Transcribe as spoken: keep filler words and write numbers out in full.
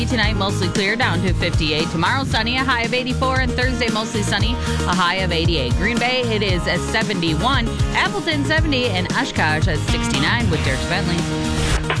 Tonight, mostly clear, down to fifty-eight. Tomorrow, sunny, a high of eighty-four. And Thursday, mostly sunny, a high of eighty-eight. Green Bay, it is at seventy-one. Appleton, seventy. And Oshkosh at sixty-nine with Dirk Bentley.